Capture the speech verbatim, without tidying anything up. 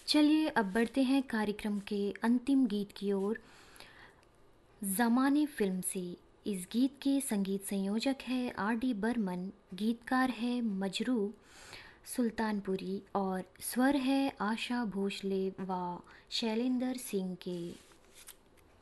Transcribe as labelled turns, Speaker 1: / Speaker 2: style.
Speaker 1: चलिए अब बढ़ते हैं कार्यक्रम के अंतिम गीत की ओर। ज़माने फिल्म से इस गीत के संगीत संयोजक है आर डी बर्मन, गीतकार है मजरू सुल्तानपुरी और स्वर है आशा भोसले व शैलेंद्र सिंह के।